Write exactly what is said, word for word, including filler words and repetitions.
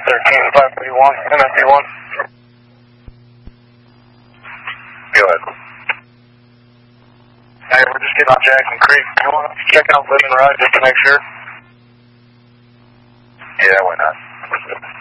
thirteen five thirty-one, M S D one. Go ahead. Hey, we're just getting on Jackson Creek. You want to check out Living Ride just to make sure? Yeah, why not?